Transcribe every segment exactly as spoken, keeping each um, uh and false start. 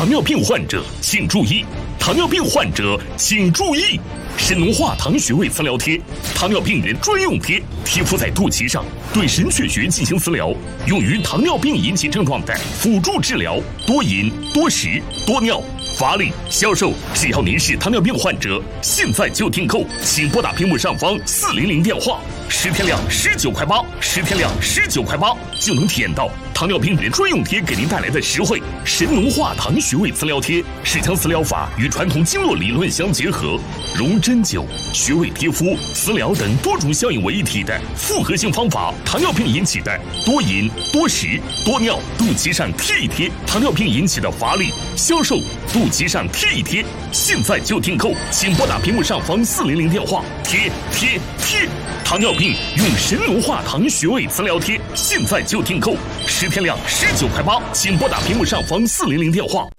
糖尿病患者请注意！糖尿病患者请注意！神农化糖穴位磁疗贴，糖尿病人专用贴，贴敷在肚脐上，对神阙穴进行磁疗，用于糖尿病引起症状的辅助治疗。多饮、多食、多尿、乏力、消瘦，只要您是糖尿病患者，现在就订购，请拨打屏幕上方四零零电话。十天量十九块八，十天量十九块八就能体验到糖尿病人专用贴给您带来的实惠。神农化糖穴位磁疗贴是将磁疗法与传统经络理论相结合，融针灸、穴位贴敷、磁疗等多种效应为一体的复合性方法。糖尿病引起的多饮、多食、多尿，肚脐上贴一贴；糖尿病引起的乏力、消瘦，肚脐上贴一贴。现在就订购，请拨打屏幕上方四零零电话。贴贴贴！糖尿病用神农化糖穴位磁疗贴，现在就订购，十天量十九块八，请拨打屏幕上方四零零电话。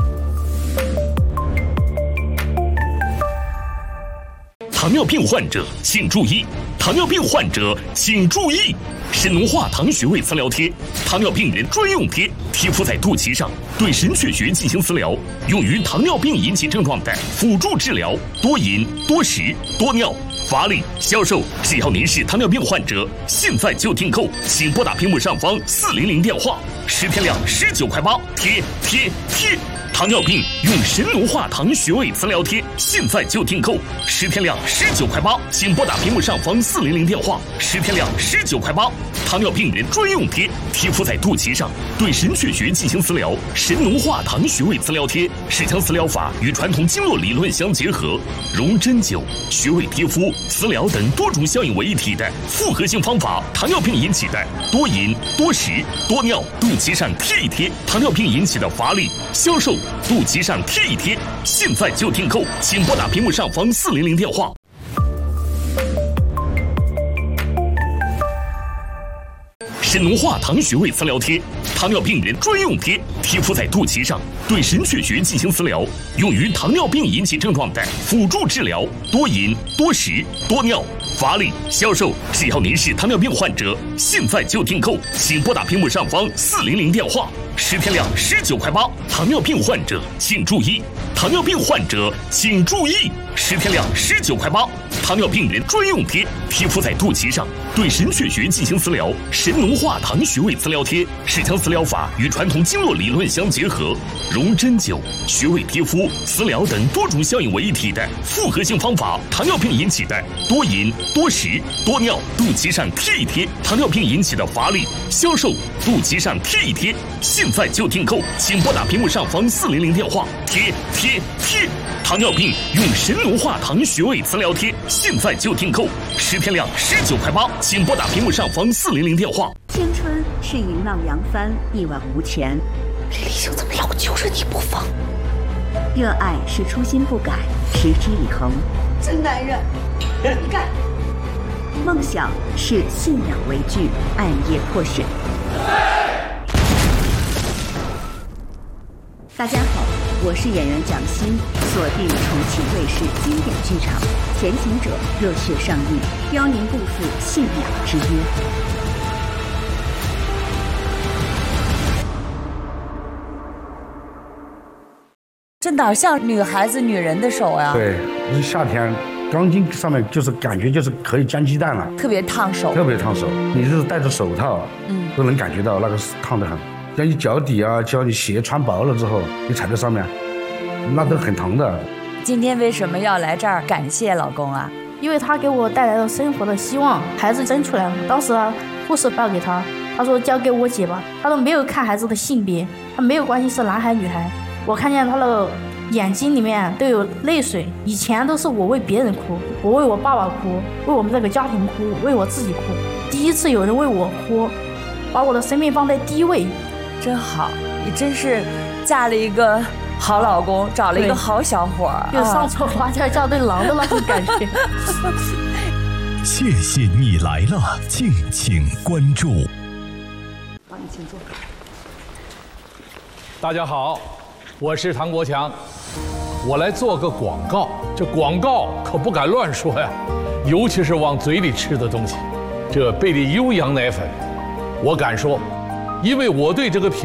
糖尿病患者请注意！糖尿病患者请注意！神农化糖穴位磁疗贴，糖尿病人专用贴，贴敷在肚脐上，对神阙穴进行磁疗，用于糖尿病引起症状的辅助治疗。多饮、多食、多尿、乏力、消瘦，只要您是糖尿病患者，现在就订购，请拨打屏幕上方四零零电话。十天量十九块八，贴贴贴！糖尿病用神农化糖穴位磁疗贴，现在就订购，十天量十九块八，请拨打屏幕上方四零零电话。十天量十九块八，糖尿病人专用贴，贴敷在肚脐上，对神阙穴进行磁疗。神农化糖穴位磁疗贴是将磁疗法与传统经络理论相结合，融针灸、穴位贴敷、磁疗等多种效应为一体的复合性方法。糖尿病引起的多饮、多食、多尿，肚脐上贴一贴；糖尿病引起的乏力、消瘦，肚脐上贴一贴。现在就订购，请拨打屏幕上方四零零电话。神农化糖穴位磁疗贴，糖尿病人专用贴，贴敷在肚脐上，对神阙穴进行磁疗，用于糖尿病引起症状的辅助治疗。多饮、多食、多尿、乏力、消瘦，只要您是糖尿病患者，现在就订购，请拨打屏幕上方四零零电话。十天量十九块八，糖尿病患者请注意！糖尿病患者请注意！十天量十九块八，糖尿病人专用贴，贴敷在肚脐上，对神阙穴进行磁疗。神农化糖穴位磁疗贴是将磁疗法与传统经络理论相结合，融针灸、穴位贴敷、磁疗等多种效应为一体的复合性方法。糖尿病引起的多饮、多食、多尿，肚脐上贴一贴；糖尿病引起的乏力、消瘦，肚脐上贴一贴。现在就订购，请拨打屏幕上方四零零电话。贴贴贴！糖尿病用神农化糖穴位磁疗贴，现在就订购，十天量十九块八，请拨打屏幕上方四零零电话。 青春是一浪扬帆，一往无前。 李立兄怎么老揪着你不放？ 热爱是初心不改，持之以恒。 真男人，你干！ 梦想是信仰为据，暗夜破雪。大家好，我是演员蒋欣，锁定重庆卫视经典剧场《前行者》热血上映，邀您不负信仰之约。 这哪像女孩子、女人的手呀？ 对，一夏天钢筋上面就是感觉就是可以煎鸡蛋了， 特别烫手， 特别烫手。你就是戴着手套，嗯，都能感觉到那个烫得很。像你脚底啊，叫你鞋穿薄了之后，你踩在上面，那都很疼的。 今天为什么要来这儿感谢老公啊？ 因为他给我带来了生活的希望。孩子生出来了，当时啊，护士报给他，他说交给我姐吧。他都没有看孩子的性别，他没有关心是男孩女孩。我看见他的眼睛里面都有泪水。以前都是我为别人哭，我为我爸爸哭，为我们这个家庭哭，为我自己哭。第一次有人为我哭，把我的生命放在第一位。 真好，你真是嫁了一个好老公，找了一个好小伙儿， 就上错花轿嫁对郎的那种感觉。 谢谢你来了，敬请关注。 好，你请坐。 大家好，我是唐国强，我来做个广告。这广告可不敢乱说呀，尤其是往嘴里吃的东西。这贝利优羊奶粉，我敢说。因为我对这个品